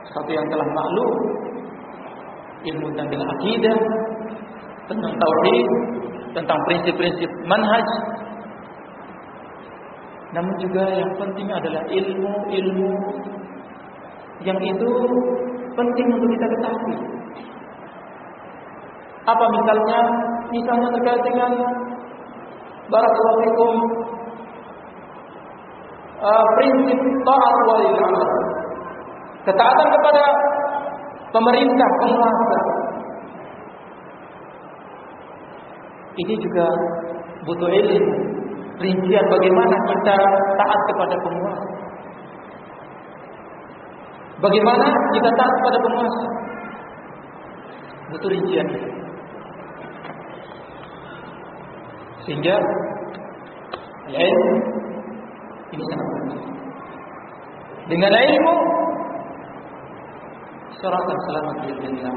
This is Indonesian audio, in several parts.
Sesuatu yang telah maklum, ilmu tentang akidah, tentang tauhid, tentang prinsip-prinsip manhaj. Namun juga yang penting adalah ilmu-ilmu yang itu penting untuk kita ketahui. Apa misalnya? Misalnya terkait dengan barakallahu fikum prinsip taat walil amr, ketaatan kepada pemerintah, penguasa. Ini juga butuh ilmu, rincian bagaimana kita taat kepada penguasa. Bagaimana kita taat kepada penguasa? Butuh rincian. Sehingga ilmu ini sangat penting. Dengan ilmu seorang akan selamat di dunia.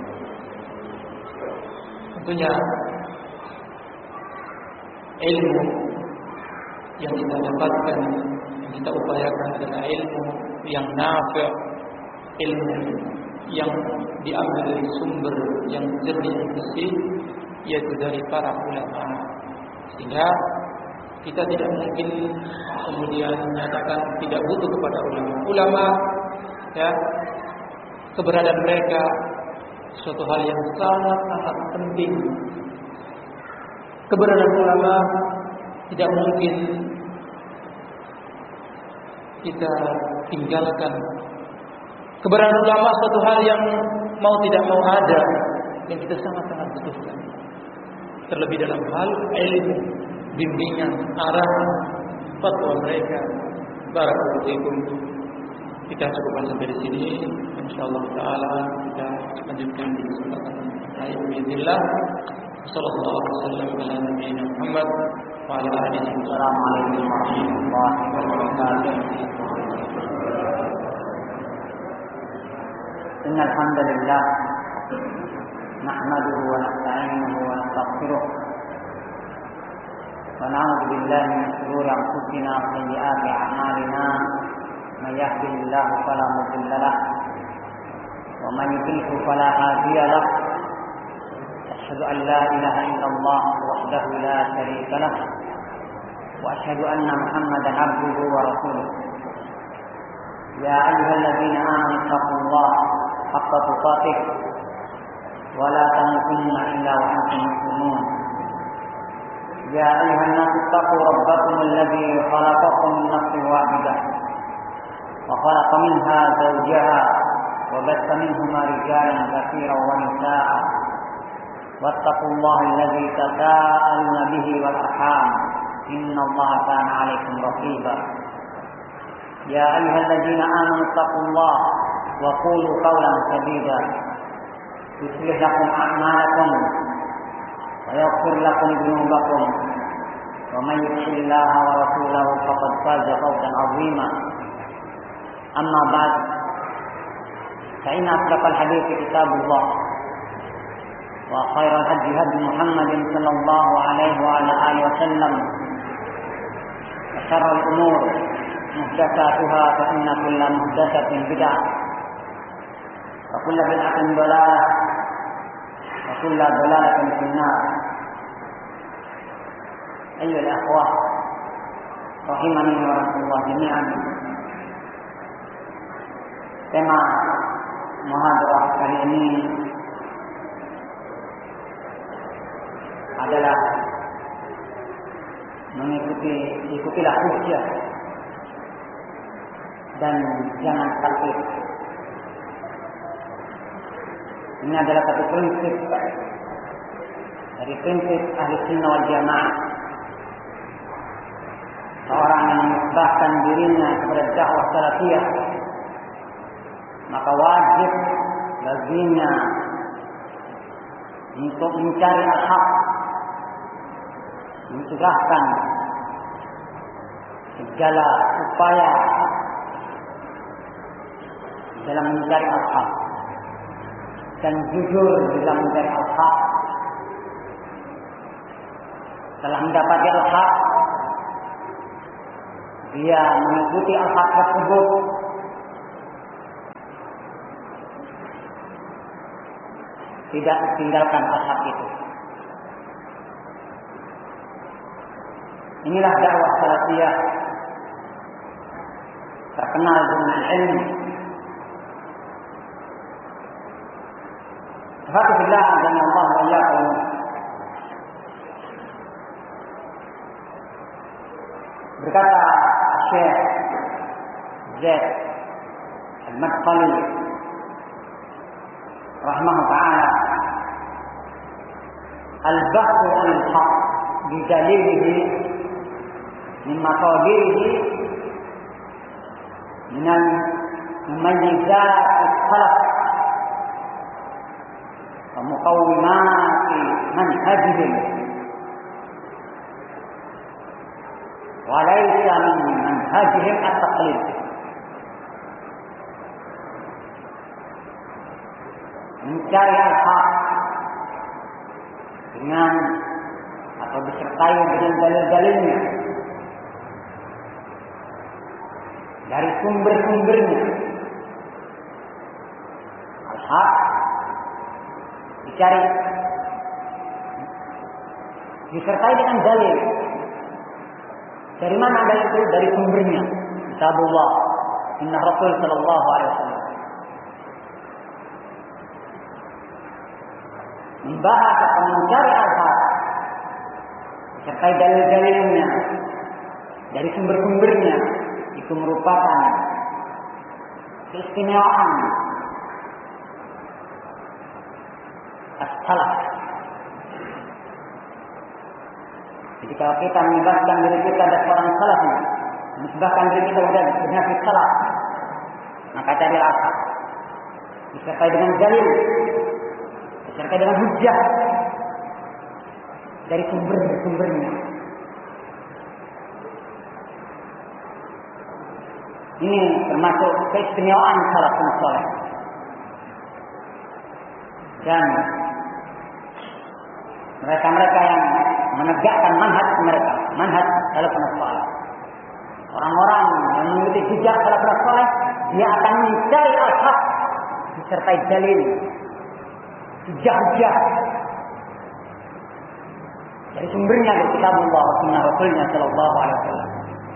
Tentunya ilmu yang kita dapatkan, yang kita upayakan adalah ilmu yang nafi', ilmu yang diambil dari sumber yang jernih dan bersih, yaitu dari para ulama. Sehingga kita tidak mungkin kemudian menyatakan tidak butuh kepada ulama. Ulama, ya, keberadaan mereka suatu hal yang sangat penting. Keberadaan ulama tidak mungkin kita tinggalkan. Keberadaan ulama suatu hal yang mau tidak mau ada, yang kita sangat-sangat butuhkan. Terlebih dalam hal ilmu, bimbingan, arahan, fatwa mereka. Barakallahu fikum. Kita cukupkan sampai di sini. Insyaallah taala kita lanjutkan di kesempatan lain bismillah. Sallallahu alaihi wasallam ala nabiyina Muhammad wa ala alihi Assalamualaikum warahmatullahi wabarakatuh. Innal hamdalillah nahmaduhu wa nasta'inuhu wa nastaghfiruh wa na'udzu billahi min shururi anfusina wa sayyiati a'malina. May yahdihillahu fala mudilla lahu wa man yudlil fala hadiya lahu. أشهد أن لا إله إلا الله وحده لا شريك له وأشهد أن محمدا عبده ورسوله. يا أيها الذين آمنوا اتقوا الله حق تقاته ولا تموتن إلا وأنتم مسلمون. يا أيها الناس اتقوا ربكم الذي خلقكم من نفس واحدة وخلق منها زوجها وبث منهما رجالا كثيرا ونساء واتقوا الله الذي تساءلون به والأرحام إن الله كان عليكم رقيبا. يا أيها الذين آمنوا اتقوا الله وقولوا قولا سديدا يصلح لكم أعمالكم ويغفر لكم ذنوبكم ومن يطع الله ورسوله فقد فاز فوزا عظيما. أما بعد فإن أصدق الحديث كتاب الله وخير الهدي هدي محمد صلى الله عليه وعلى آله وسلم وشر الأمور محدثاتها فإن كل محدثة بدعة وكل بدعة ضلالة وكل ضلالة في النار. أيها الأخوة rahimani wa rahmatullah jami'an. Tema muhadarah kali ini adalah ikutilah hujjah dan jangan taklid. Ini adalah satu prinsip dari prinsip ahli sunnah wal jamaah. Seorang yang menisbahkan dirinya kepada dakwah salafiyah, maka wajib baginya untuk mencari al-haq, mencegahkan segala upaya dalam mencari al-haq dan jujur dalam mencari al-haq. Setelah mendapati al-haq, dia mengikuti al-haq tersebut tidak tinggalkan al-haq itu. Inilah dakwah salafiyah terkenal dengan ilmu. Alhamdulillah, azza Allah wa iyyakum. Berkata Syekh Zaid Al-Madkhali rahimahullah ta'ala, al-bahthu 'anil haqq bi dalilihi min maqadirihi min al-mumayyizat as-salaf wa muqawwimat manhajihim wa laysa min manhajihim at-taqlid. Mencari al-haq dengan atau disertai dengan dalil-dalilnya dari sumber-sumbernya. Al-haq dicari disertai dengan dalil. Dari mana dalil itu? Dari sumbernya. Kitabullah, sunnah Rasul sallallahu alaihi wasallam. Membahas atau mencari al-haq disertai dalil-dalilnya dari sumber-sumbernya, itu merupakan keistimewaan as-salaf. Jadi kalau kita menyebabkan diri kita ada seorang salaf, menyebabkan diri kita sudah benar-benar salaf, maka cari al-haq disertai dengan dalil, disertai dengan hujjah dari sumber-sumbernya. Ini termasuk keistimewaan salafus saleh. Dan mereka-mereka yang menegakkan manhaj salafus saleh. Orang-orang yang mengikuti jejak salafus saleh, dia akan mencari al-haq disertai dalil, hujjah dari sumbernya dari kitabullah wa sunnah Rasulnya sallallahu alaihi wasallam.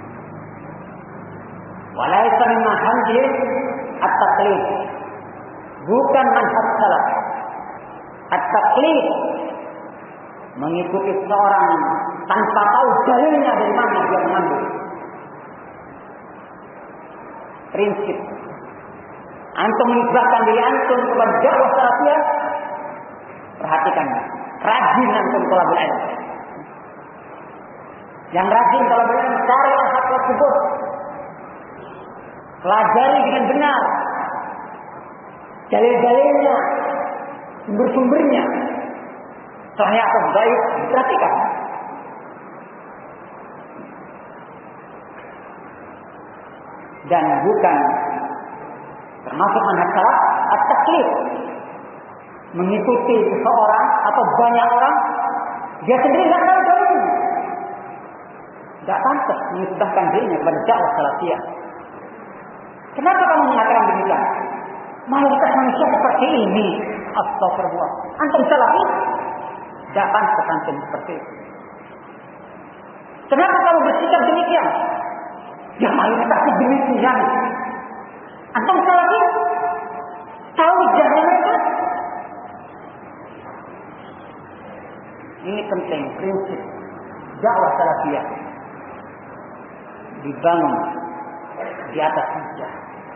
Walaysa min manhajih at-taqlid. Bukan manhaj salaf. At-taqlid mengikuti seorang tanpa tahu dalilnya dari mana dia mengambil. Prinsip antum menisbahkan diri antum kepada dakwah salafiyah, perhatikan, rajin antum thalabul ilm. Yang rajin thalabul ilm, cari al-haq tersebut, pelajari dengan benar dalil-dalilnya, sumber-sumbernya, sahih atau dhaif, perhatikan. Dan bukan termasuk manhaj salaf at-taqlid, mengikuti seseorang atau banyak orang, dia sendiri tidak tahu dalilnya. Tidak pantas menisbahkan dirinya kepada dakwah salafiyah. Kenapa kamu mengatakan demikian? Mayoritas manusia seperti ini. Astagfirullah. Antum salafi? Tidak pantas antum seperti itu. Kenapa kamu bersikap demikian? Ya mayoritas demikian. Antum salafi? Tahu jalan mereka? Ini penting, prinsip dakwah salafiyah dibangun di atas hujjah.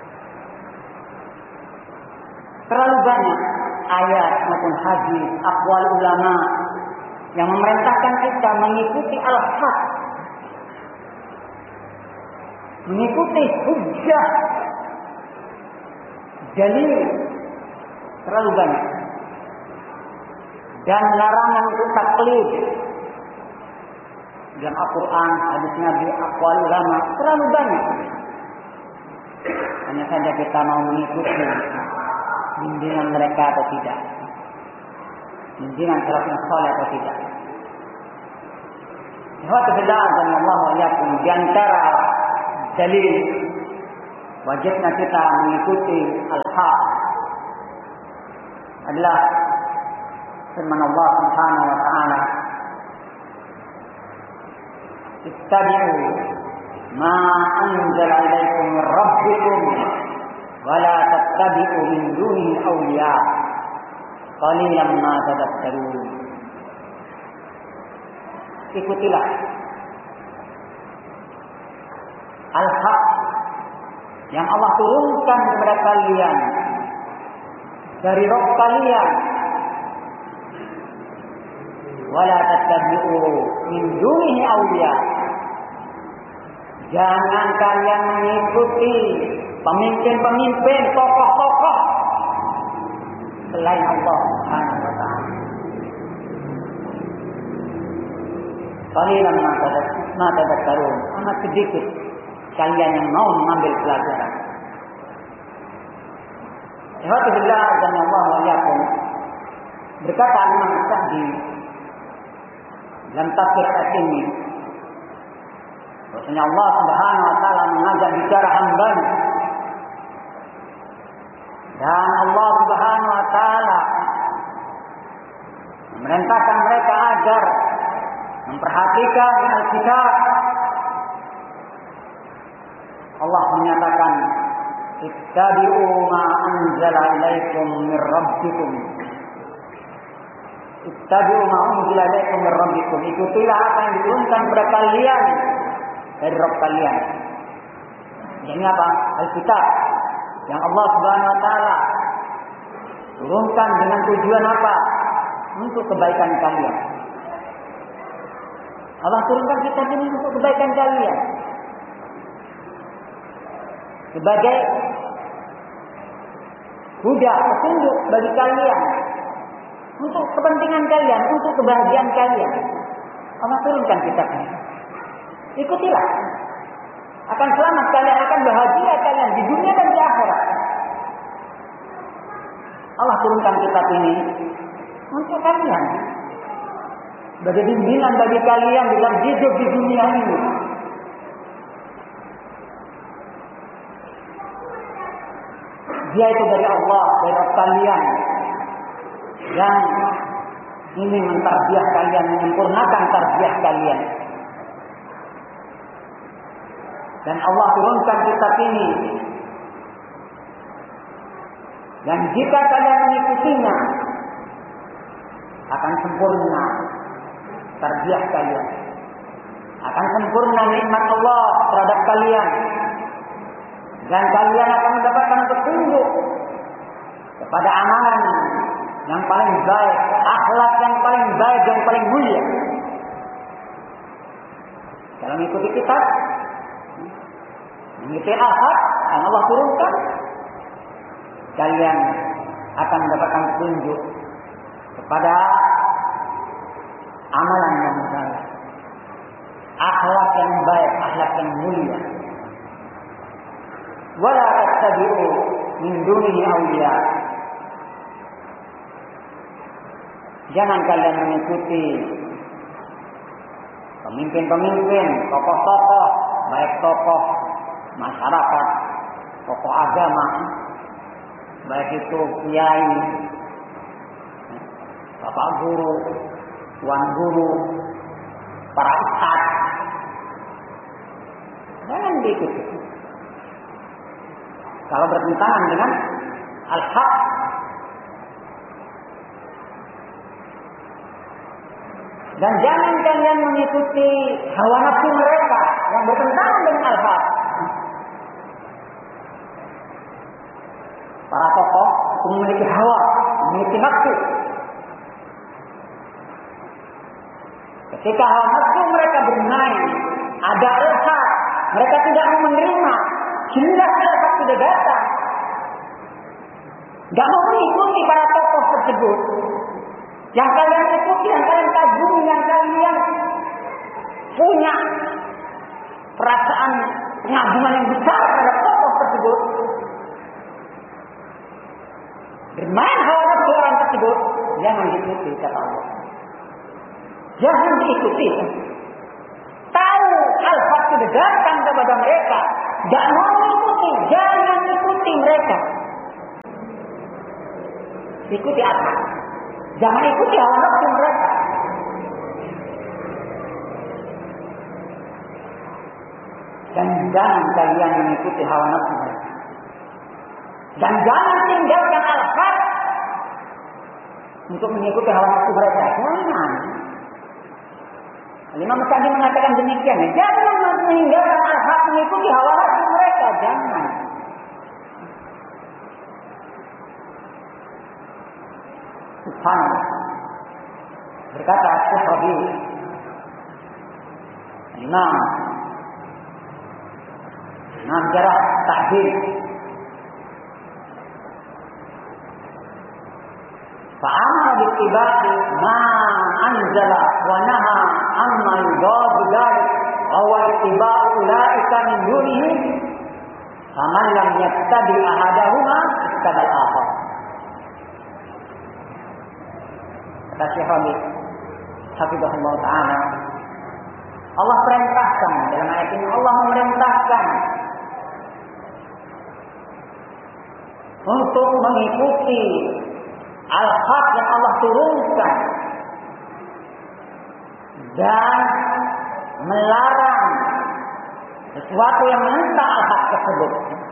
Terlalu banyak ayat maupun hadis, aqwal ulama yang memerintahkan kita mengikuti al-haq, mengikuti hujjah, dalil, terlalu banyak. Dan larangan untuk taklid dalam Al-Quran, hadis Nabi, aqwal ulama, terlalu banyak. Hanya saja kita mau mengikuti bimbingan mereka atau tidak, bimbingan salafus saleh atau tidak. Alhamdulillah, Allah wa iyyakum, di antara dalil wajibnya kita mengikuti al-haq adalah firman Allah Subhanahu wa taala, "Ittabi'u ma anzala ilaikum min rabbikum wa la tattabi'u min dunihi awliya qalilan ma tadhakkarun." Ikutilah al-haq yang Allah turunkan kepada kalian dari Rabb kalian. Wala tattabi'u min dunihi awliya. Jangan kalian mengikuti pemimpin-pemimpin, tokoh-tokoh selain Allah Subhanahu wa taala. Qalilan ma tadhakkarun. Amat sedikit kalian yang mau mengambil pelajaran. Alhamdulillah dan Allah waliyakum. Berkata Imam Sa'di dalam tafsir ayat ini, bahwasanya Allah Subhanahu wa taala mengajak bicara hamba-Nya. Dan Allah Subhanahu wa taala memerintahkan mereka agar memperhatikan Alkitab. Allah menyatakan, "Ittabi'u ma anzala ilaikum min rabbikum." Ittabi'u ma unzila ilaikum min rabbikum. Ikutilah apa yang diturunkan kepada kalian dari Rabb kalian. Ini apa? Alkitab yang Allah Subhanahu wa taala turunkan dengan tujuan apa? Untuk kebaikan kalian. Allah turunkan kitab ini untuk kebaikan kalian. Sebagai huda, petunjuk bagi kalian. Untuk kepentingan kalian, untuk kebahagiaan kalian. Allah turunkan kitab ini. Ikutilah. Akan selamat kalian, akan bahagia kalian di dunia dan di akhirat. Allah turunkan kitab ini untuk kalian. Sebagai bimbingan bagi kalian dalam hidup di dunia ini. Dia itu dari Allah, dari kalian yang ingin mentarbiah kalian, menyempurnakan tarbiah kalian. Dan Allah turunkan kitab ini. Dan jika kalian mengikutinya, akan sempurna tarbiah kalian. Akan sempurna nikmat Allah terhadap kalian. Dan kalian akan mendapatkan petunjuk kepada amalan yang paling baik, akhlak yang paling baik, yang paling mulia. Kalau mengikuti kitab, mengikuti ahad yang Allah turunkan, kalian akan mendapatkan petunjuk kepada amalan yang baik, akhlak yang baik, akhlak yang mulia. Wala tattabi'u min dunihi awliya. Jangan kalian mengikuti pemimpin-pemimpin, tokoh-tokoh, baik tokoh masyarakat, tokoh agama, baik itu kiai, bapak guru, tuan guru, para ustaz. Jangan diikuti. Kalau bertentangan dengan al-haq. Dan jangan kalian mengikuti hawa nafsu mereka yang bertentangan dengan al-haq. Para tokoh memiliki hawa, memiliki nafsu. Ketika hawa nafsu mereka bermain, ada al-haq, mereka tidak mau menerima. Jelas al-haq sudah datang. Gak mau mengikuti para tokoh tersebut. Yang kalian ikuti, yang kalian kagumi, yang kalian punya perasaan pengagungan yang besar terhadap tokoh tersebut. Bermain hawa nafsu orang tersebut, jangan diikuti kata Allah. Jangan diikuti. Tahu al-haq sudah datang kepada mereka, gak mau mengikuti, jangan ikuti mereka. Ikuti al-haq. Jangan ikuti hawa nafsu mereka. Dan jangan kalian mengikuti hawa nafsu mereka. Dan jangan tinggalkan al-haq untuk mengikuti hawa nafsu mereka. Jangan. Imam Sa'di mengatakan demikian. Jangan meninggalkan al-haq mengikuti hawa nafsu mereka. Jangan. Subhanallah. Berkata Syekh Imam Jarah Ta'dil, fa'amara bittiba'i ma anzala wa naha amma yudadu dhalik wa huwa ittiba'u ulaika min dunihi faman lam yattabi ahadahuma ittabal akhar. Kata Syekh Rabi' hafizahullah ta'ala, Allah perintahkan dalam ayat ini, Allah memerintahkan untuk mengikuti al-haq yang Allah turunkan dan melarang sesuatu yang menentang al-haq tersebut.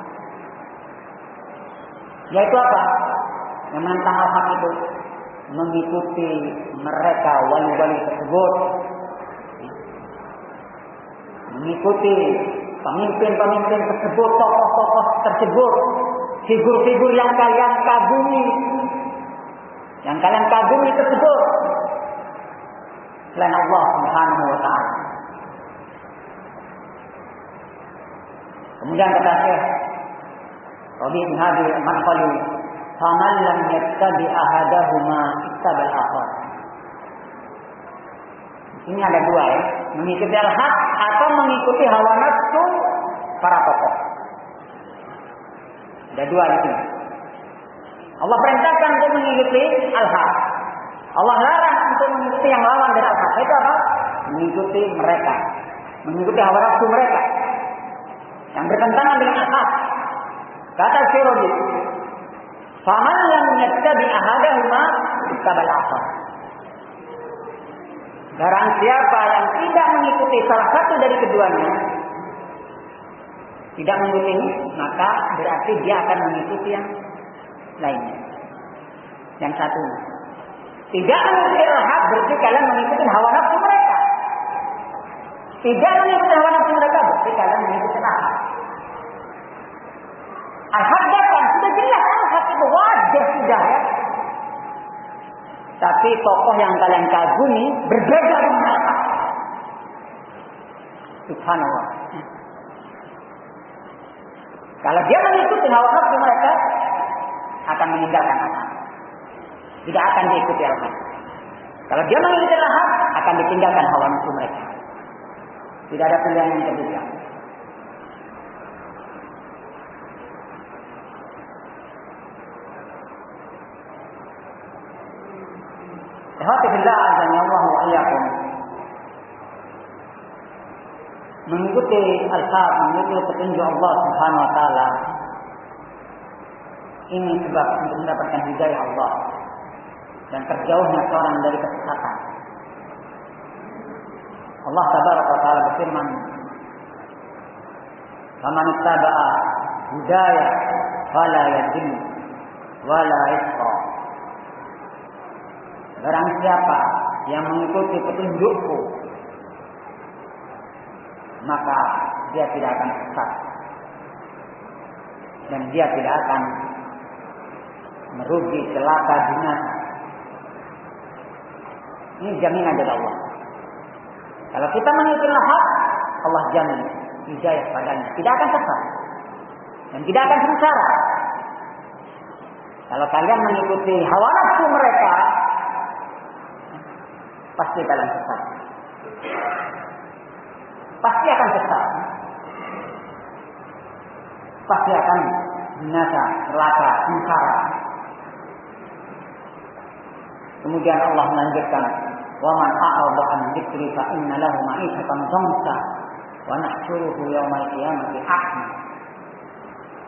Yaitu apa? Yang menentang al-haq itu mengikuti mereka wali-wali tersebut, mengikuti pemimpin-pemimpin tersebut, tokoh-tokoh tersebut, figur-figur yang kalian kagumi tersebut selain Allah Subhanahu wa ta'ala. Kemudian kata Syekh Rabi' bin Hadi al-Madkhali, faman lam yattabi ahadahuma ittabal akhar. Ini ada dua ya, mengikuti al-haq atau mengikuti hawa nafsu para tokoh. Ada dua di sini. Allah perintahkan untuk mengikuti al-haq. Allah larang untuk mengikuti yang lawan dari al-haq. Itu apa? Mengikuti mereka, mengikuti hawa nafsu mereka yang bertentangan dengan al-haq. Kata Syirazi, faman lam yattabi ahadahuma ittabal akhar. Barang siapa yang tidak mengikuti salah satu dari keduanya, tidak mengikuti, maka berarti dia akan mengikuti yang lainnya. Yang satu, tidak mengikuti al-haq berarti kalian mengikuti hawa nafsu mereka. Tidak mengikuti hawa nafsu mereka berarti kalian mengikuti al-haq. Al-haq datang, sudah jelas al-haq itu wajib sudah ya. Tapi tokoh yang kalian kagumi berbeda dengan al-haq. Subhanallah. Kalau dia mengikuti hawa nafsu mereka, akan meninggalkan al-haq. Tidak akan diikuti al-haq. Kalau dia mengikuti al-haq, akan ditinggalkan hawa nafsu mereka. Tidak ada pilihan yang ketiga. Alhamdulillah azza wa iyyakum. Mengikuti al-haq, mengikuti petunjuk Allah Subhanahu wa taala, ini sebab untuk mendapatkan hidayah Allah dan terjauhnya seorang dari kesesatan. Allah tabaraka wa taala berfirman, "Faman ittaba'a hudaya fala yadhil wala yashqa." Barang siapa yang mengikuti petunjukku, maka dia tidak akan sesat dan dia tidak akan merugi, celaka, binasa. Ini jaminan dari Allah. Kalau kita mengikuti al-haq, Allah jamin hidayah padanya, tidak akan sesat dan tidak akan sengsara. Kalau kalian mengikuti hawa nafsu mereka, pasti kalian sesat. Pasti akan sesat. Pasti akan binasa, celaka, sengsara. Kemudian Allah melanjutkan, "Wa man a'rada an dzikri fa inna lahu ma'ishatan dhanka wa nahsyuruhu yaumal qiyamati a'ma."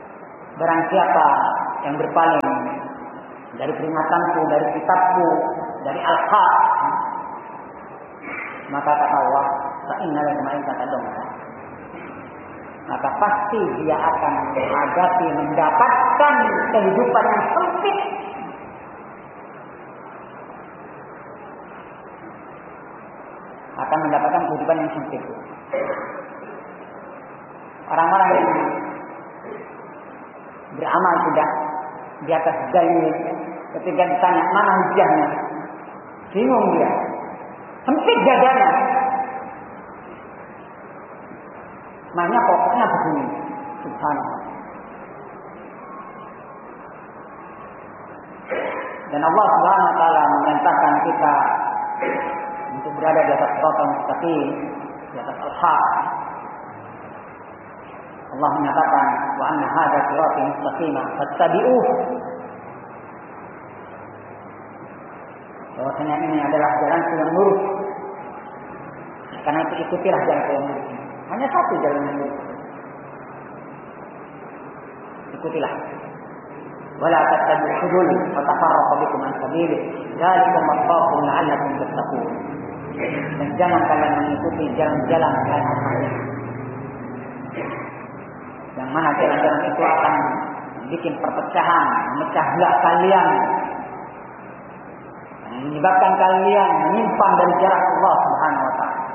Barang siapa yang berpaling dari peringatanku, dari kitabku, dari al-haq, maka kata Allah, fa innal malaikata tad'u, maka pasti dia akan menghadapi, mendapatkan kehidupan yang sempit. Akan mendapatkan kehidupan yang sempit. Orang-orang yang beramal tidak di atas dalil, ketika ditanya mana hujahnya, bingung dia, sempit dadanya. Makanya pokoknya begini, subhanallah. Dan Allah Subhanahu wa taala memerintahkan kita untuk berada di atas shiratal mustaqim, di atas al-haq. Allah menyatakan, wa anna hadza sirati mustaqima fattabi'uh. Bahwasanya ini adalah jalan yang lurus. Karena itu ikutilah jalan yang lurus. Hanya satu jalan yang lurus. Ikutilah. Wala tattabi'u subul wa tafarraqu bikum an sabilih. Dzalikum wasaqakum la'allakum tattaqun. Dan jangan kalian mengikuti jalan-jalan yang lain. Yang mana jalan-jalan itu akan bikin perpecahan, memecah belah kalian, menyebabkan kalian menyimpang dari jarak Allah Subhanahu wa taala.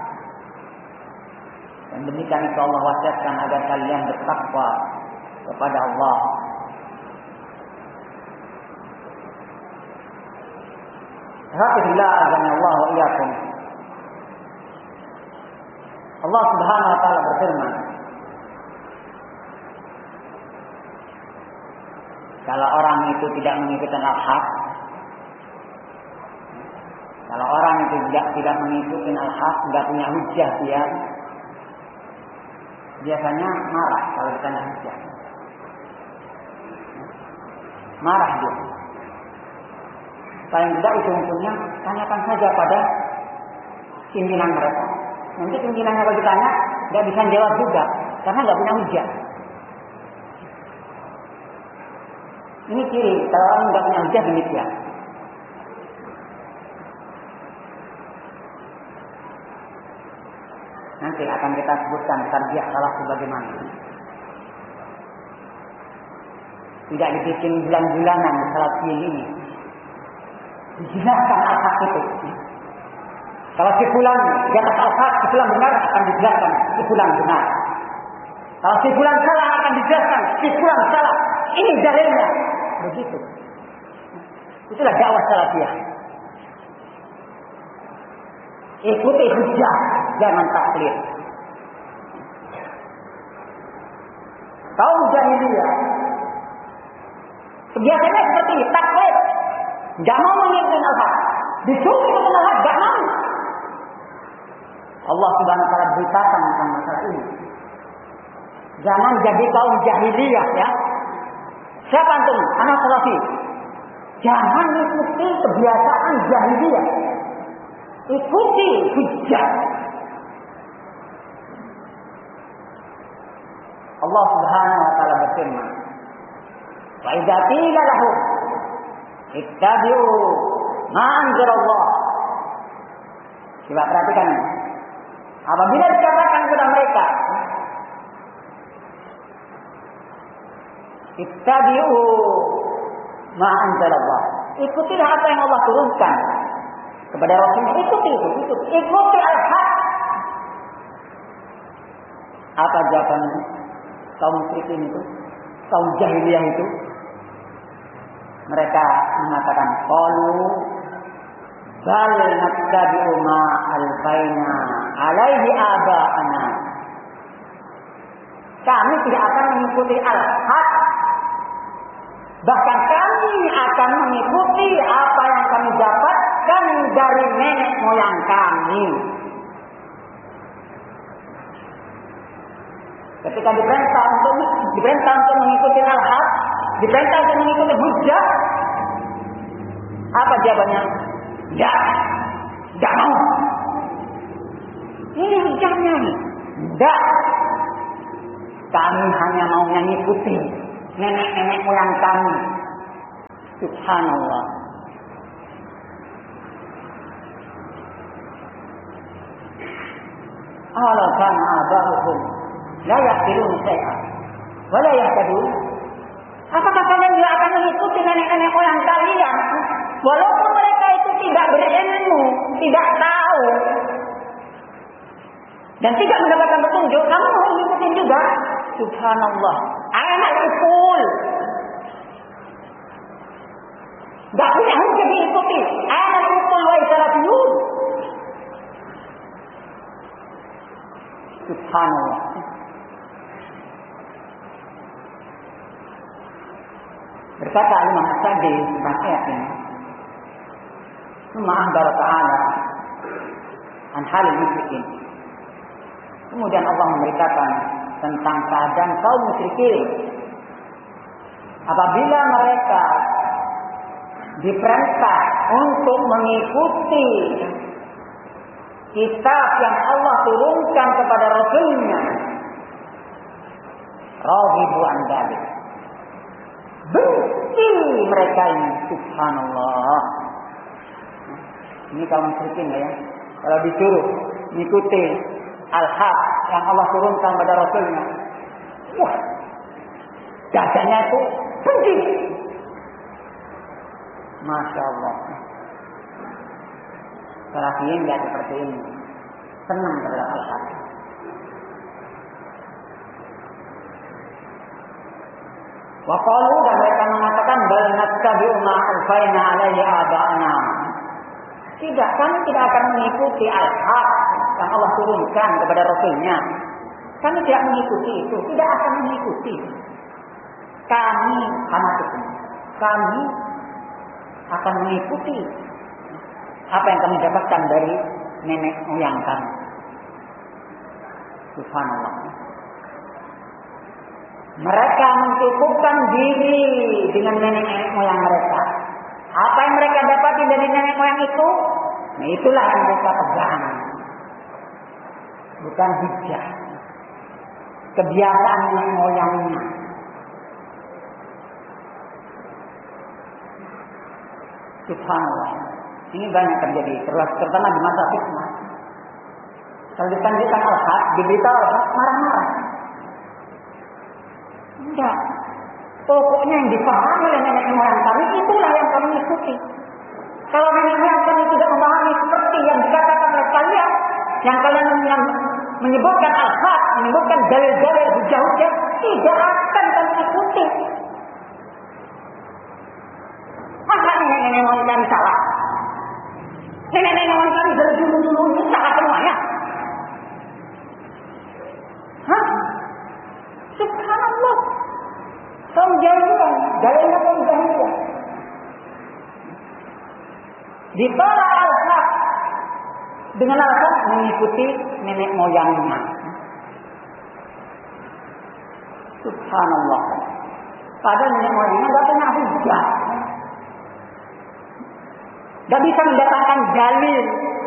Dan demikian itu Allah wasiatkan agar kalian bertakwa kepada Allah. Alhamdulillah azza Allah wa iyyakum. Allah Subhanahu wa taala berfirman, kalau orang itu tidak mengikuti al-haq, kalau orang itu tidak mengikuti al-haq, tidak punya hujjah dia, biasanya marah kalau ditanya hujjah. Marah dia. Paling tidak ujung-ujungnya tanyakan saja pada pimpinan mereka. Nanti pimpinannya kalau ditanya tidak bisa jawab juga karena tidak punya hujjah. Ini ciri kalau orang tidak punya hujjah demikian. Nanti akan kita sebutkan tarbiyah salah sebagaimana. Tidak dibikin bulan-bulanan salat ini. Dijelaskan al-haq itu. Kalau si fulan di atas al-haq, si fulan benar akan dijelaskan si fulan benar. Kalau si fulan salah akan dijelaskan si fulan salah. Ini dalilnya. Begitu. Itulah dakwah salafiyah. Ikuti hujjah, jangan taklid. Kaum jahiliyah biasanya seperti ini, taklid. Tidak mau mengikuti al-haq. Disuruh mengikuti al-haq, tidak mau. Allah Subhanahu wa taala beritakan tentang masalah ini. Jangan jadi kaum jahiliyah ya. Siapa antum? Anak salafi. Jangan ikuti kebiasaan jahiliyah. Ikuti hujjah. Allah Subhanahu wa taala berfirman, "Wa idza qila lahum ittabi'u ma anzalallah." Coba perhatikan. Apabila dikatakan kepada mereka, ittabi'u ma anzalallah, ikutilah apa yang Allah turunkan kepada Rasulnya. Ikuti itu, ikuti al-haq. Apa jawabannya? Kaum musyrikin itu, kaum jahiliyah itu, mereka mengatakan, qalu bal nattabi'u ma alfaina alaihi aba'ana. Kami tidak akan mengikuti al-haq, bahkan kami akan mengikuti apa yang kami dapatkan dari nenek moyang kami. Ketika diperintah untuk mengikuti al-haq, diperintah untuk mengikuti hujjah, apa jawabannya? Ya, tidak mau. Ini hujjahnya nih. Tidak. Kami hanya mau mengikuti nenek-nenek moyang kami. Subhanallah. Awalau kana aba'uhum la yaqilun syai'an wa la yahtadun. Apakah kalian juga akan mengikuti nenek-nenek moyang kalian walaupun mereka itu tidak berilmu, tidak tahu dan tidak mendapatkan petunjuk, kamu mau mengikuti juga? Subhanallah. Anak ukul. Gak punya hujah diikuti. Anak ukul wa isalafiyun. Subhanallah. Berkata Imam As-Sadi tentang ayat ini, Summa akhbara ta'ala an halil musyrikin. Kemudian Allah memberitakan tentang keadaan kaum musyrikin apabila mereka diperintah untuk mengikuti kitab yang Allah turunkan kepada Rasulnya, raghibu an dzalik, benci mereka ini. Subhanallah. Ini kaum musyrikin ya, kalau disuruh mengikuti al-haq yang Allah turunkan pada Rasulnya, wah, dadanya itu benci. Masya Allah. Salafiyin tidak seperti ini, senang terhadap al-haq. Wa qalu, dan mereka mengatakan bal nattabi'u ma alfaina alaihi aba'ana. Tidak, kami tidak akan mengikuti al-haq yang Allah turunkan kepada Rasulnya. Kami tidak mengikuti itu, tidak akan mengikuti. Kami akan mengikuti apa yang kami dapatkan dari nenek moyang kami. Subhanallah. Mereka mencukupkan diri dengan nenek moyang mereka. Apa yang mereka dapati dari nenek moyang itu, nah itulah yang mereka pegang. Bukan hujah, kebiasaan nenek moyangnya. Subhanallah. Ini banyak terjadi, terutama di masa fitnah. Kalau ditanyakan al-haq, diberitahu al-haq, marah-marah. Enggak. Pokoknya yang dipahami oleh nenek moyang kami, itulah yang kami ikuti. Kalau nenek moyang kami tidak memahami seperti yang dikatakan oleh kalian, yang kalian menyebutkan al-haq, menyebutkan dalil-dalil hujah-hujah, tidak akan kami ikuti. Masa nenek moyang kami salah? Nenek moyang kami dari dulu ini salah semuanya? Hah? Subhanallah. Kaum jahiliyah, dalilnya kaum jahiliyah. Ditolak al-haq dengan alasan mengikuti nenek moyangnya. Subhanallah. Padahal nenek moyangnya tidak punya hujah, tidak bisa mendatangkan dalil.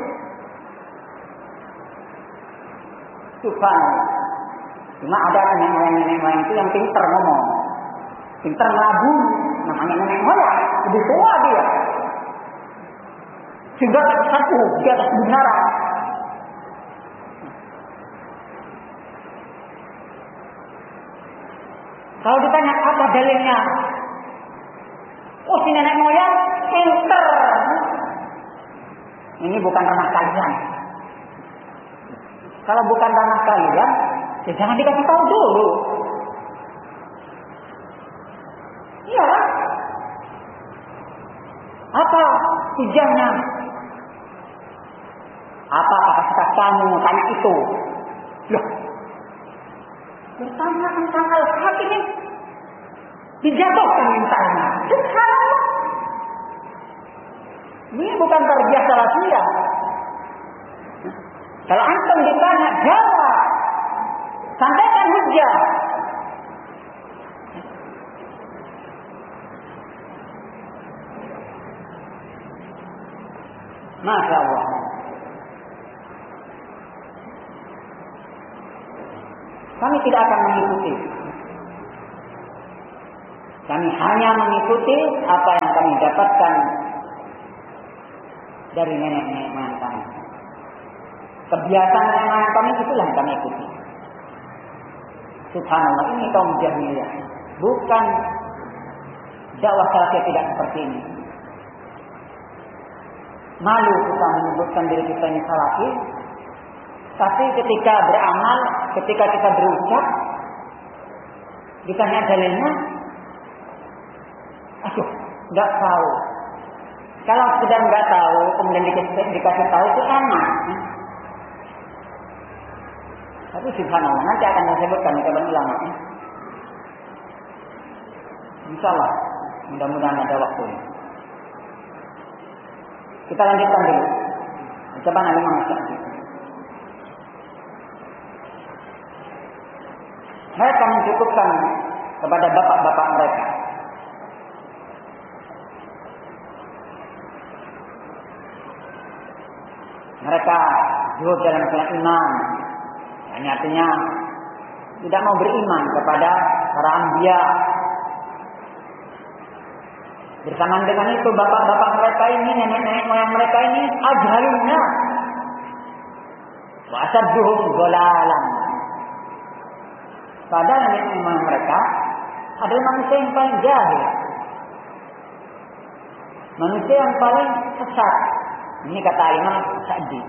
Subhanallah. Cuma ada nenek moyang itu yang pintar ngomong, pintar ngelabu, namanya nenek moyang, lebih tua dia, sehingga satu di atas kebenaran. Kalau ditanya apa dalilnya, oh si nenek moyang pintar. Ini bukan ranah kalian. Kalau bukan ranah kalian, ya jangan dikasih tahu dulu. Iya. Apa hujahnya? Apa kapasitas kamu tanya itu? Loh, bertanya tentang al-haq ini dijatuhkan mintanya. Subhanallah. Ini bukan tarbiyah salafiyah. Kalau antum ditanya, jawab. Sampaikan hujah. Masya Allah. Kami tidak akan mengikuti. Kami hanya mengikuti apa yang kami dapatkan dari nenek-nenek moyang kami. Kebiasaan nenek kami itulah yang kami ikuti. Subhanallah, ini kaum jahiliyah. Bukan dakwah salafiyah tidak seperti ini. Malu kita menyebutkan diri kita ini salafi, tapi ketika beramal, ketika kita berucap, ditanya dalilnya, aduh, nggak tahu. Kalau sudah nggak tahu, kemudian dikasih tahu itu enak. Tapi subhanallah, nanti akan disebutkan di kabar ulama. Insyaallah, mudah-mudahan ada waktu. Kita lanjutkan dulu. Ucapan Imam Syafi'i. Mereka mencukupkan kepada bapak-bapak mereka. Mereka dulu dalam masalah iman. Artinya tidak mau beriman kepada para anbiya. Bersamaan dengan itu bapak-bapak mereka ini, nenek-nenek moyang mereka ini ajhalunna wa asadduhum dhalalan. Padahal nenek moyang mereka adalah manusia yang paling jahil, manusia yang paling sesat. Ini kata Imam Sa'di.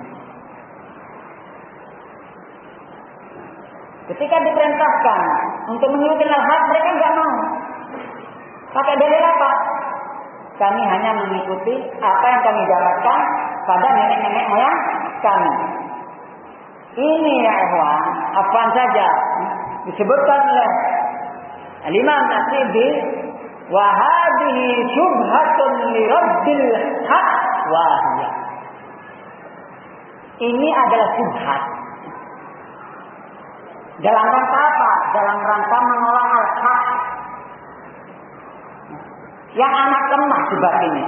Ketika diperintahkan untuk mengikuti al-haq, mereka enggak mau. Pakai dalil apa? Kami hanya mengikuti apa yang kami dapatkan pada nenek-nenek moyang kami. Ini ya ikhwan, apaan saja disebutkan oleh Imam Sa'di, wa hadhihi syubhatun li rabbil haq wa hiya. Ini adalah syubhat. Dalam rangka apa? Dalam rangka menolak al-haq. Yang anak lemah sebab ini.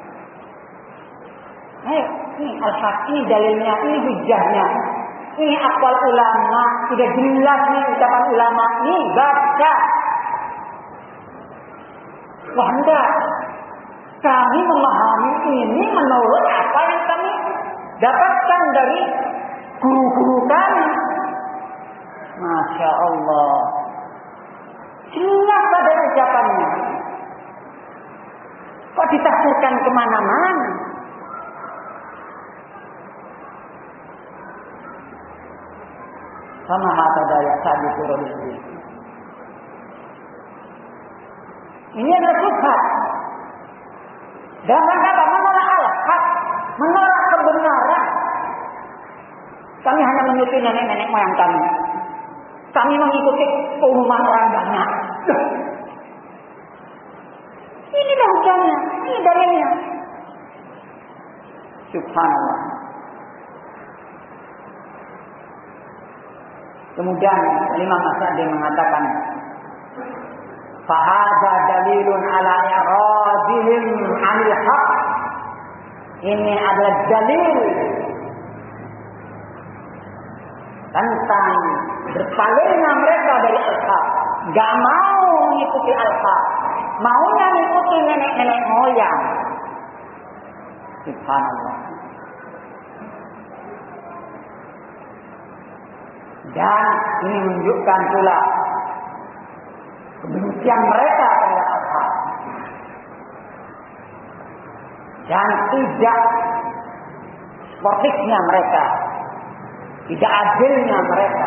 Ayo, ini al-haq, ini dalilnya, ini hujahnya. Ini aqwal ulama, sudah jelas nih ucapan ulama. Ini baca. Wah enggak. Kami memahami ini menurut apa yang kami dapatkan dari guru-guru kami. Masya Allah. Jelas pada ucapannya. Kok ditafsirkan kemana-mana? Sama mata daya sabi turun ini. Ini adalah syubhat. Dan mengapa? Menolak al-haq, menolak kebenaran. Kami hanya mengikuti nenek-nenek moyang kami. Kami mengikuti keumuman orang banyak. Ini hujahnya, ini dalilnya. Subhanallah. Kemudian Imam Sa'di mengatakan, fahadha dalilun ala i'radihim 'anil haq. Ini adalah dalil tentang berpalingnya mereka dari al-haq, enggak mau mengikuti al-haq, maunya mengikuti nenek-nenek moyang. Subhanallah. Dan ini menunjukkan pula kebencian mereka terhadap al-haq dan tidak sportifnya mereka, tidak adilnya mereka.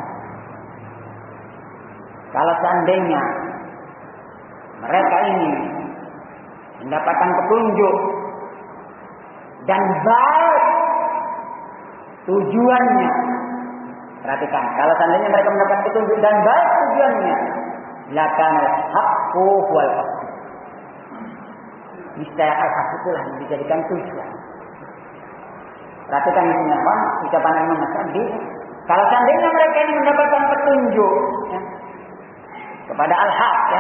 Kalau seandainya mereka ini mendapatkan petunjuk dan baik tujuannya, perhatikan, kalau seandainya mereka mendapat petunjuk dan baik tujuannya, lakanal haqqu wal haqq. Niscaya al-haq itulah yang dijadikan tujuan. Perhatikan ini apa? Ucapan Imam Sa'di. Kalau seandainya mereka ini mendapatkan petunjuk ya, kepada al-haq ya,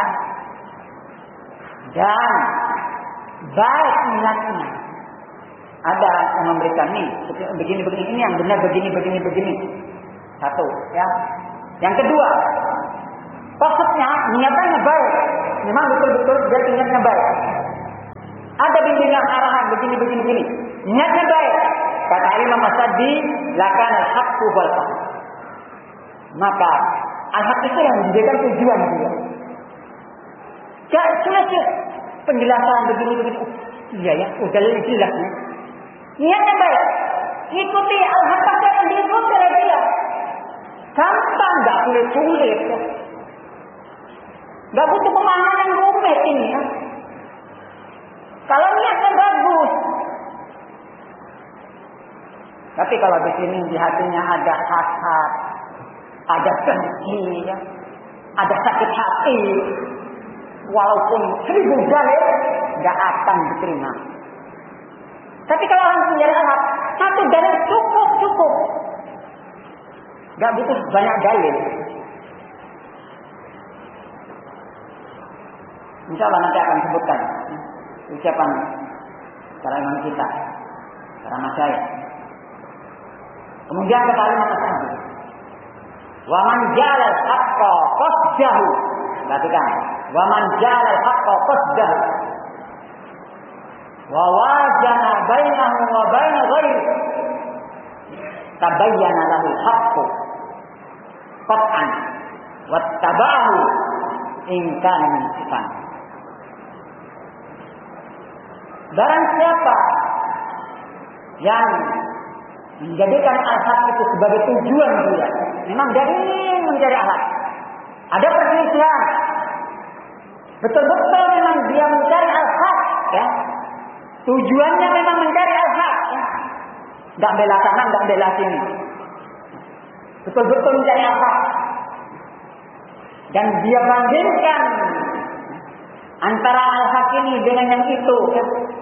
dan baik niatnya, ada yang memberikan nih begini-begini, ini yang benar begini. Satu ya. Yang kedua, maksudnya niatannya baik, memang betul-betul dia niatnya baik. Ada bimbingan arahan begini, niatnya baik. kata Imam As-Sa'di, lakan al-haqqu wal haq. Maka al-haq itu yang menjadikan tujuan dia. Gak selesai penjelasan begini-begini. Iya ya, udah jelas ya. Niatnya baik. Ikuti al-haq yang diikuti oleh dia. Gampang, gak sulit-sulit ya. Gak butuh pemahaman yang rumit ini ya. Kalau niatnya bagus. Tapi kalau di sini di hatinya ada hasad, ada dengki, ya, ada sakit hati, walaupun 1000 dalil nggak akan diterima. Tapi kalau orang punya al-haq, 1 dalil cukup, nggak butuh banyak dalil. Insya Allah nanti akan sebutkan ucapan para imam kita, para masyayikh. Kemudian kata Imam As-Sa'di, wa man ja'ala al-haqqa qasdahu. Perhatikan, wa man ja'ala al-haqqa qasdahu wa wajana bainahu wa baina ghairi tabayyana lahu al-haqqu qat'an wattaba'ahu in kana munsifan. Barang siapa yang menjadikan al-haq itu sebagai tujuan dia, memang dia ingin mencari al-haq. Ada perselisihan, betul-betul memang dia mencari al-haq, ya. Tujuannya memang mencari al-haq, ya. Gak bela sana, gak bela sini. Betul-betul mencari al-haq. Dan dia bandingkan antara al-haq ini dengan yang itu, ya.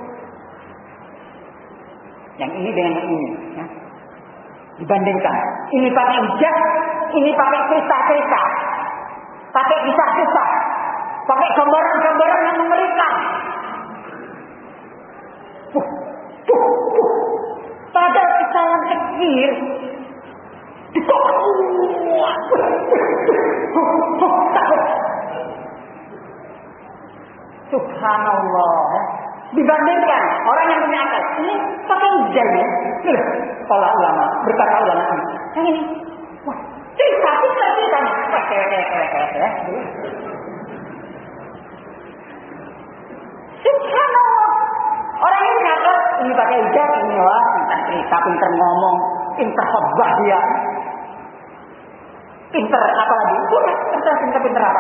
Yang ini dengan yang ini, ya. Dibandingkan, ini pakai hujah, ini pakai cerita-cerita, pakai kisah-kisah, pakai gambaran-gambaran yang mengerikan. Padahal kesalahan kecil, subhanallah. Dibandingkan orang yang punya akal, ini pakai hujah ya. Para ulama, berkata ulama ini, yang ini, wah, cerita-ceritanya, subhanallah. Orang ini ngakak, ini pakai hujah, ini wah, pintar cerita, pintar ngomong, pintar khotbah dia, pintar apa lagi? Pintar apa?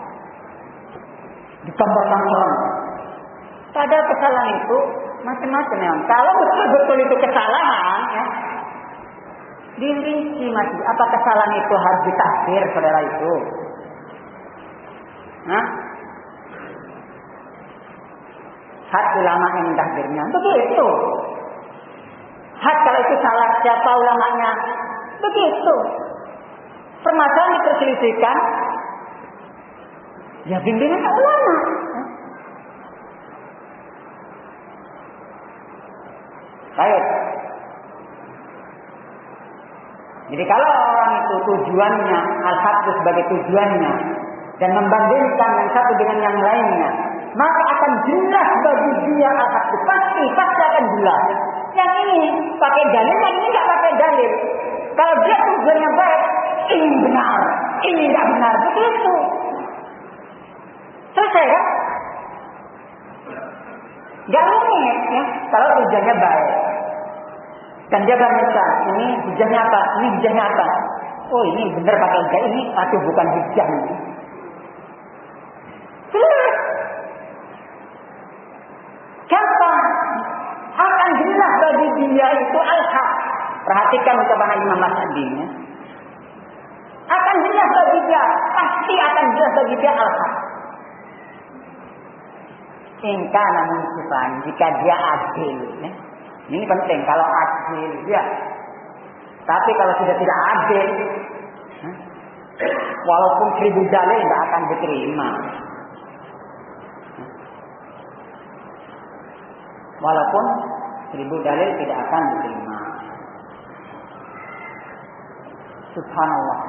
Digambar-gambar. Padahal kesalahan itu macam-macam ya. Kalau betul-betul itu kesalahan, ya, dirinci masih. Apa kesalahan itu harus ditakdir, saudara itu? Hah? Had ulama yang mentakdirnya, begitu. Had kalau itu salah, siapa ulamanya? Begitu. Permasalahan diperselisihkan, ya bimbingan ulama. Baik. Jadi kalau orang itu tujuannya, al-haq itu sebagai tujuannya, dan membandingkan yang satu dengan yang lainnya, maka akan jelas bagi dia al-haq itu pasti akan jelas. Yang ini pakai dalil, yang ini nggak pakai dalil. Kalau dia tujuannya baik, ini benar, ini nggak benar, begitu. Selesai kan? Gak rumit ya, kalau hujahnya baik. Dan dia bandingkan, ini hujahnya apa, ini hujahnya apa. Oh ini benar pakai hujah ini, aduh bukan hujah ini. Gampang, akan jelas bagi dia itu al-haq. Perhatikan ucapan Imam As-Sa'di ya. Akan jelas bagi dia, pasti akan jelas bagi dia al-haq. Ingka namun sifat, jika dia adil ya. Ini penting kalau adil ya. Tapi kalau sudah tidak adil, walaupun 1000 dalil tidak akan diterima. Walaupun 1000 dalil tidak akan diterima. Subhanallah.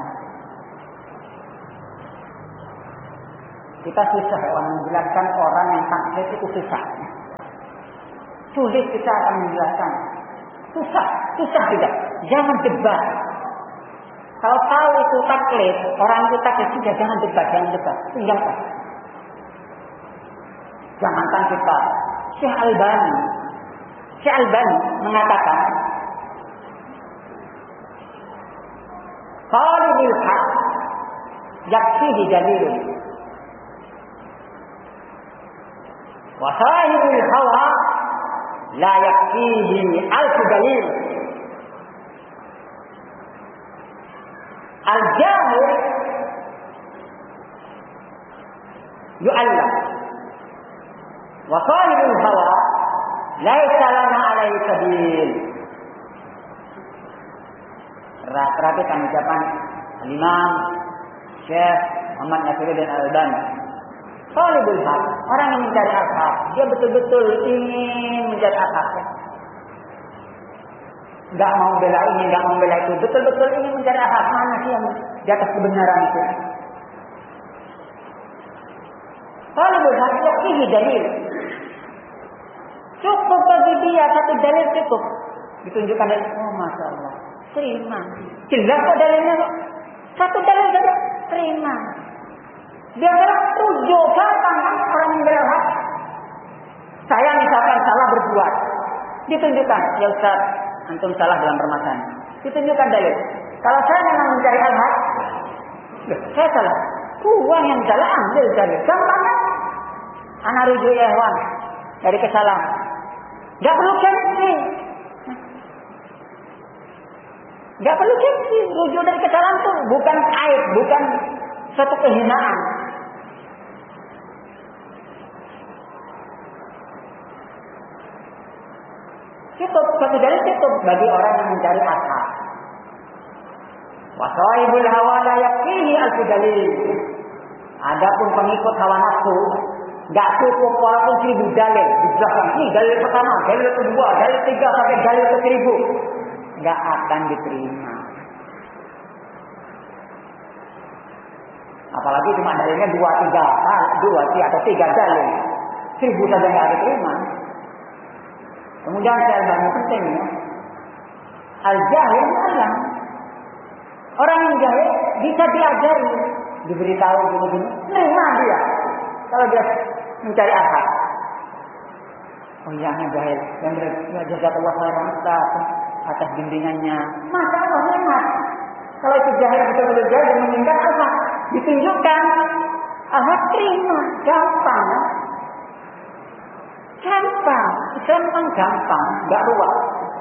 Kita susah menjelaskan orang yang taklid itu susah. Sulit kita akan menjelaskan. Susah tidak. Jangan debat. Kalau tahu itu taklid, orang itu taklid sudah jangan debat. Tinggalkan. Jangankan kita. Syekh Albani mengatakan, talibul haq yakfihi dalilun wa sahibul hawa la yakfihi alfu dalil. Al-jahil yu'allam wa sahibul hawa laisa lana alaihi sabil. Perhatikan ucapan Imam Syekh Muhammad Nasiruddin Al-Albani. Talibul haq, orang yang mencari hak, dia betul-betul ingin mencari hak. Enggak mau bela ini, enggak mau bela itu, betul-betul ingin mencari hak. Mana sih yang di atas kebenaran itu? Talibul haq ini dalil. Cukup bagi dia satu dalil cukup. Ditunjukkan dari masya Allah. Terima. Jelas kok dalilnya kok. Satu dalil saja terima. Biarlah rujuk gampang kan orang yang berhak. Saya misalkan salah berbuat, ditunjukkan, ya Ustaz, antum salah dalam permasalahan. Ditunjukkan dalil. Kalau saya memang mencari al-haq, saya salah. Uang yang salah ambil dalil. Gampang kan? Anak rujuk ya Wan dari kesalahan. Enggak perlu gengsi. Enggak perlu gengsi. Rujuk dari kesalahan itu bukan aib, bukan suatu kehinaan. Cukup, satu dalil cukup bagi orang yang mencari hak. Wa sahibul hawa la yakfihi alfu dalil. Adapun pengikut hawa nafsu, enggak cukup walaupun 1000 dalil dijelaskan. Ini dalil pertama, dalil kedua, dalil ketiga sampai dalil ke 1000. Enggak akan diterima. Apalagi cuma dalilnya 2 atau 3 dalil. 1000 saja enggak diterima. Kemudian saya banyak penting ya. Al-jahil alam. Orang yang jahil bisa diajari, diberitahu gini-gini, nerima dia. Kalau dia mencari akal. Oh iya, jahil. Yang jazakallah khairan Ustaz atas bimbingannya. Masya Allah, nikmat. Kalau itu jahil betul-betul jahil dan menginginkan akal, ditunjukkan. Akal terima, gampang. Gampang, Islam memang gampang, enggak ruwet.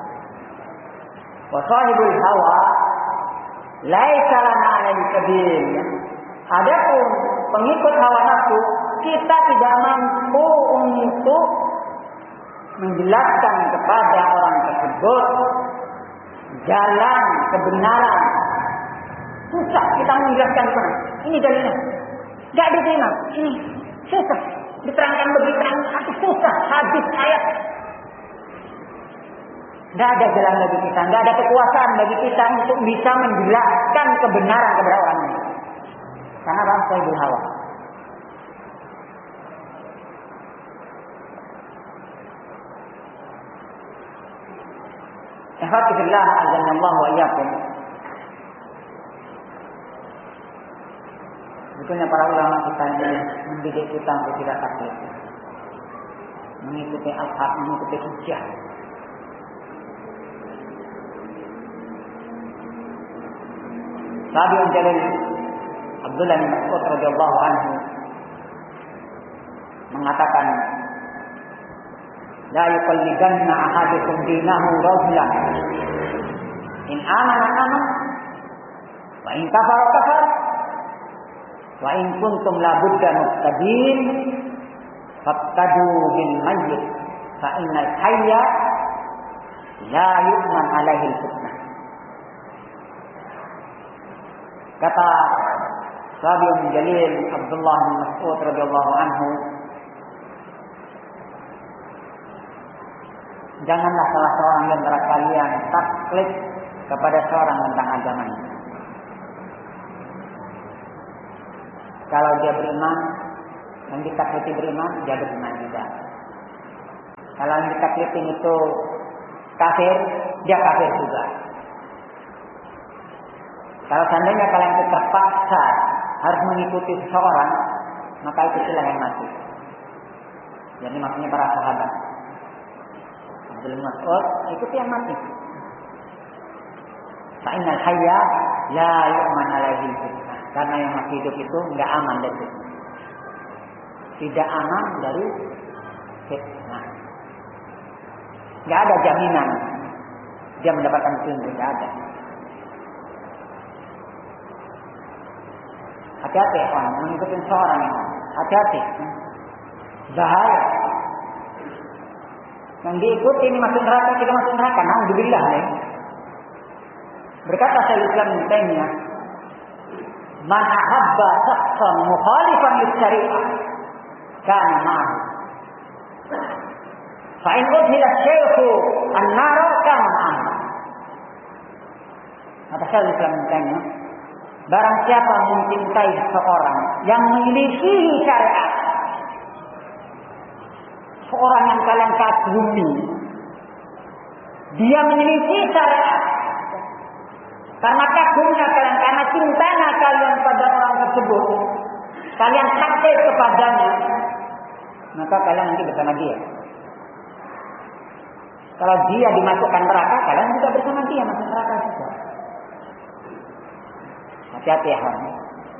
Wa sahibul hawa laisa lana alaihi sabil. Adapun pengikut hawa nafsu, kita tidak mampu untuk menjelaskan kepada orang tersebut jalan kebenaran. Susah kita menjelaskan mana. Ini dalilnya. Enggak diterima. Ini susah. Diterangkan begitu susah, habis ayat. Tidak ada jalan bagi kita, tidak ada kekuasaan bagi kita untuk bisa menjelaskan kebenaran kepada orang lain. Karena bangsa ibu hawa. Alhamdulillah, azanallahu wa iyyakum. Sebetulnya para ulama kita ini mendidik kita untuk tidak taklid, mengikuti al-haq, mengikuti hujjah. Tabi'un jalil Abdullah bin Mas'ud radhiyallahu anhu mengatakan, la yuqallidanna ahadukum dinahu rajulan in amana wa in kafara. Wa in kuntum la budda muqtadin faqtadu bil mayyit fa innal hayya la yu'man alaihi fitnah. Kata Tabi'un jalil Abdullah bin Mas'ud radhiyallahu anhu, janganlah salah seorang di antara kalian taklid kepada seorang tentang agamanya. Kalau dia beriman, yang ditakliti beriman, dia beriman juga. Kalau yang ditaklitin itu kafir, dia kafir juga. Kalau seandainya kalian terpaksa harus mengikuti seseorang, maka ikutilah yang mati. Jadi maksudnya para sahabat. Abdul Mas'ud ikuti yang mati. Fa'innal hayya la yu'man alaihi fitnah. Karena yang masih hidup itu enggak aman dari fitnah. Tidak aman dari fitnah. Enggak ada jaminan dia mendapatkan petunjuk, enggak ada. Hati-hati orang mengikuti seorang yang hati-hati. Bahaya. Yang diikuti ini masuk neraka, kita masuk neraka. Alhamdulillah nih. Berkata Syekhul Islam Ibnu Taimiyah, "Man ahabba shakhsan mukhalifan lis-syari'ah kana ma'ahu. Fa in udkhila asy-syaikhu an-nar kana ma'ahu." Kata Syekhul Islam Ibnu Taimiyah, barang siapa mencintai seseorang yang menyelisihi syariat, seorang yang kalian kagumi, dia menyelisih syariat, karena kagumnya kalian, karena cintanya kalian pada orang tersebut, kalian takut kepadanya, maka kalian nanti bersama dia. Kalau dia dimasukkan neraka, kalian juga bersama dia masuk neraka juga. Hati-hati ya orang.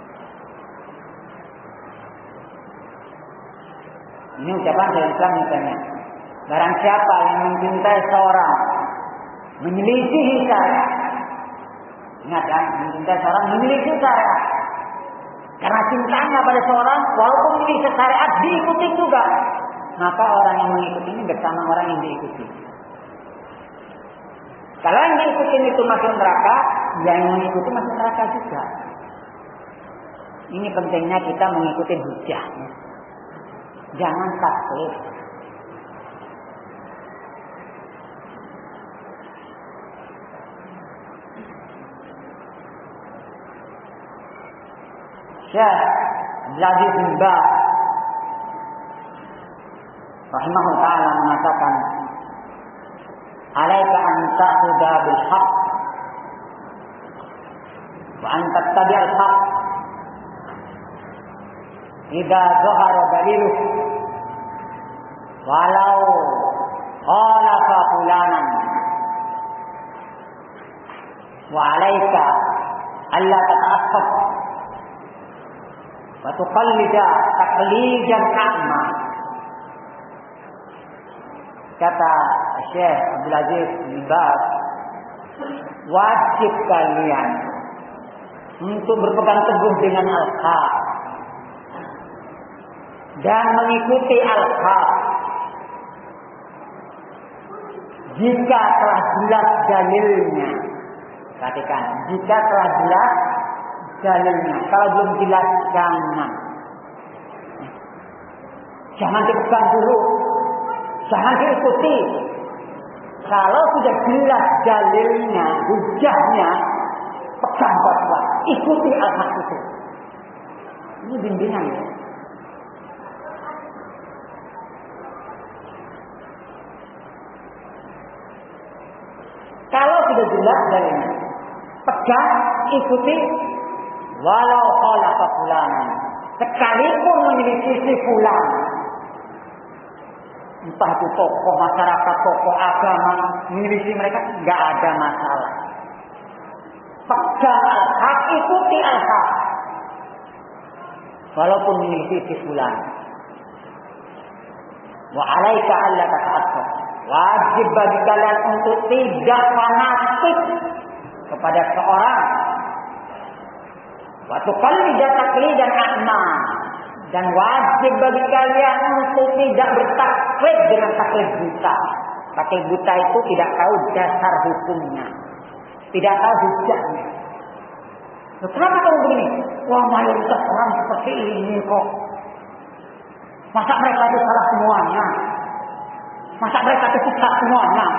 Ini ucapan dari Islam misalnya. Barang siapa yang mencintai seorang, menyelisihi syariat. Ingat kan, mencintai seorang, menyelisihi syariat. Karena cintanya pada seorang, walaupun menyelisih syariat, diikuti juga. Maka orang yang mengikuti ini bersama orang yang diikuti. Kalau yang diikuti itu masuk neraka, yang mengikuti masuk neraka juga. Ini pentingnya kita mengikuti hujahnya. Jangan taklid. Syekh Abdul Aziz bin Baz rahimahullah ta'ala mengatakan, "Alaika an ta'khudha bil haqq wa an tattabi' al haqq idza zahara daliluh walau khalafa fulanan wa 'alaika alla tata'assab wa tuqallida taqlidan a'ma." Kata Syekh Abdul Aziz bin Baz, wajib kalian untuk berpegang teguh dengan al-haq dan mengikuti al-haq jika telah jelas dalilnya. Perhatikan, jika telah jelas dalilnya. Kalau belum jelas, jangan dipegang dulu, jangan diikuti. Kalau sudah jelas dalilnya, hujahnya, pegang kuat-kuat, ikuti al-haq itu. Ini bimbingan ya. Kalau sudah jelas dalilnya, pegang, ikuti, walau khalafa fulanan, sekalipun menyelisih fulan. Entah itu tokoh masyarakat, tokoh agama, menyelisih mereka, enggak ada masalah. Pegang al-haq, ikuti al-haq. Walaupun menyelisih fulan. Wa 'alaika alla tata'assab. Wajib bagi kalian untuk tidak fanatik kepada seorang. Wa tuqallida taqlidan a'ma. Dan wajib bagi kalian untuk tidak bertaklid dengan taklid buta. Taklid buta itu tidak tahu dasar hukumnya, tidak tahu hujahnya. Kenapa kamu begini? Wah, mayoritas orang seperti ini kok. Masa mereka itu salah semuanya? Masa mereka itu sesat semuanya?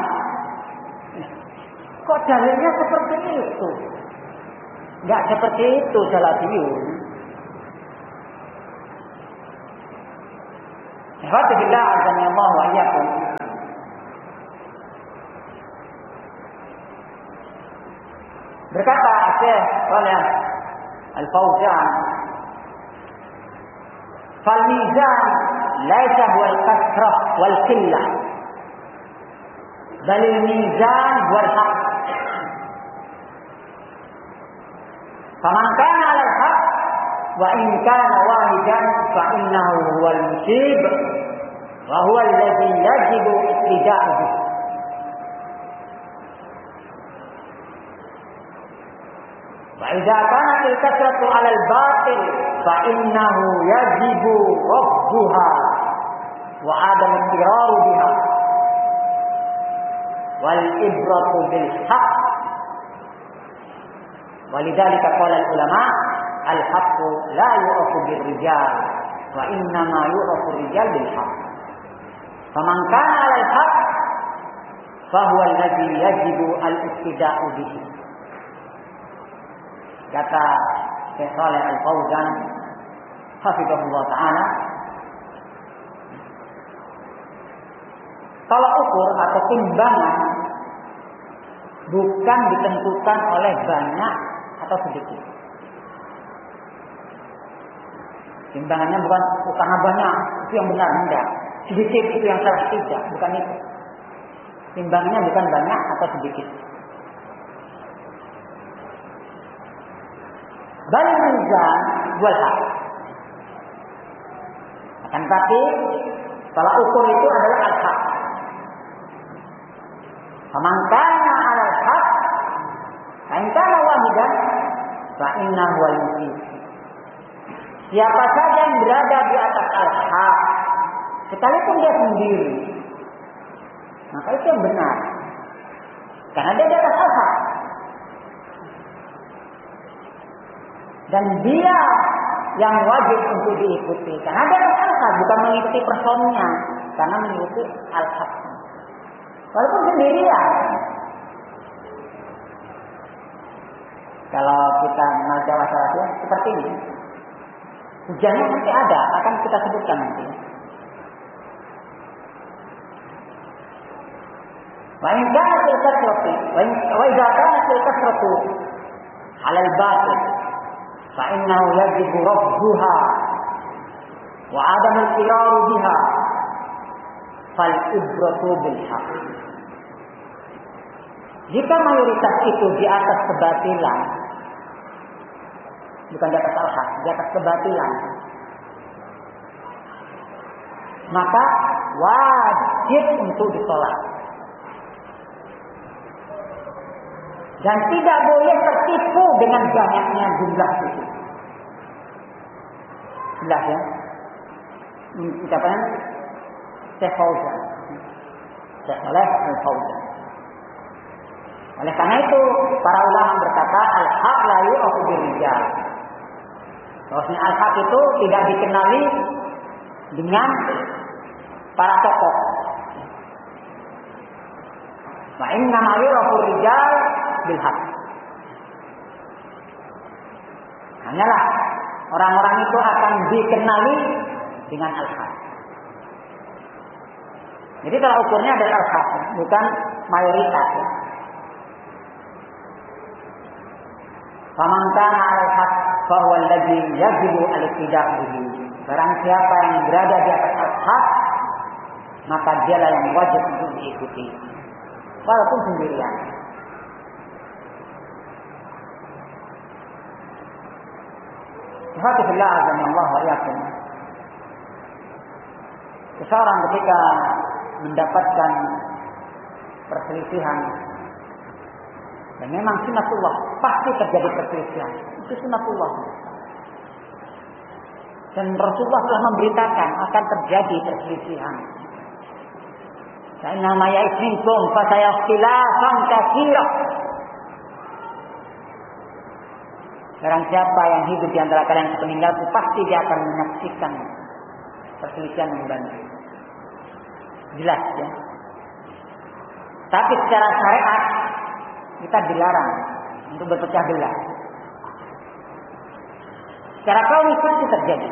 Kok dalilnya seperti itu? Enggak seperti itu Salafiyun. Alhamdulillah azza wa jalla. Berkata Syekh Shalih Al-Fauzan, "Fal mizan laisa huwa al-kasrah wal qillah, bal al-mizan huwa al-haq. Faman kana 'ala al-haq wa in kana wahidan fa innahu huwa al-musib wa huwa alladhi yajibu ittiba'uhu." وإذا كانت الكثرة على الباطل فإنه يجب رفضها وعدم اضطرار بها والعبرة بالحق. ولذلك قال العلماء الحق لا يعرف بالرجال وإنما يعرف الرجال بالحق. فمن كان على الحق فهو الذي يجب الاقتداء به. Kata Syekh Shalih Al-Fauzan hafizahullah ta'ala, tolak ukur atau timbangan bukan ditentukan oleh banyak atau sedikit. Timbangannya bukan karena banyak itu yang benar, enggak. Sedikit itu yang salah, tidak, bukan itu. Timbangannya bukan banyak atau sedikit. Bal mizan wal haq. Akan tapi tolak ukur itu adalah al-haq. Faman kana 'ala al-haq fa in kana wahidan fa innahu al-musib. Siapa saja yang berada di atas al-haq, sekalipun dia sendiri, maka itu yang benar. Karena dia di atas al-haq. Dan dia yang wajib untuk diikuti. Karena dia al-haq, bukan mengikuti personnya, karena mengikuti al-haq. Walaupun sendirian. Kalau kita membaca masalahnya seperti ini, hujannya nanti ada, akan kita sebutkan nanti. Wa in kanat al-kasratu wa idza kanat al-kasratu 'ala al-batil fa innahu yajibu rafduha wa 'adam al-iqrar biha fal ibratu bil haqq. Jika mayoritas itu di atas kebatilan, bukan di atas al-haq, di atas kebatilan, maka wajib untuk ditolak. Dan tidak boleh tertipu dengan banyaknya jumlah itu. Jelas ya? Ucapan Syekh Fauzan, Syekh Shalih Al-Fauzan. Oleh karena itu, para ulama berkata al-haq la yu'rafu bir-rijal. Bahwasanya al-haq itu tidak dikenali dengan para tokoh. Wa inna ma yu'rafu rijal bil haq. Hanyalah orang-orang itu akan dikenali dengan al-haq. Jadi kalau ukurnya adalah al-haq, bukan mayoritas ya. Faman kana 'ala-al-haq fa huwa alladhi yajibu al-ittida' bihi. Barang siapa yang berada di atas al-haq, maka dialah yang wajib untuk diikuti, walaupun sendirian. Alhamdulillah azza wa jalla. Seseorang ketika mendapatkan perselisihan, dan memang sunatullah, pasti terjadi perselisihan. Itu sunatullah. Dan Rasulullah telah memberitakan akan terjadi perselisihan. Inna ma ya'isminkum fa sayakhtilafan katsira. Barang siapa yang hidup di antara kalian sepeninggalku, pasti dia akan menyaksikan perselisihan yang banyak. Jelas ya. Tapi secara syariat kita dilarang untuk berpecah belah. Secara kaunis pasti terjadi.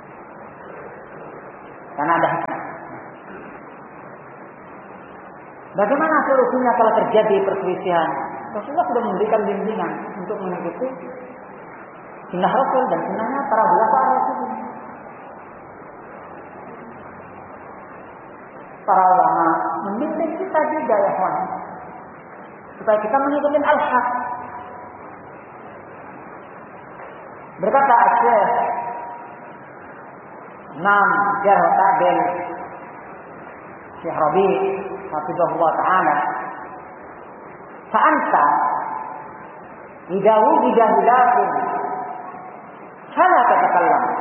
Karena ada hikmah. Bagaimana solusinya kalau terjadi perselisihan? Rasulullah sudah memberikan bimbingan untuk mengikuti sunnah Rasul dan sunnahnya para ulama Rasul. Para ulama membimbing kita juga ya kawan, supaya kita mengikuti al-haq. Berkata Syekh Imam Jarh Ta'dil Syekh Rabi' hafizahullah ta'ala, fa'anta idza wujida hilafun fala tatakallam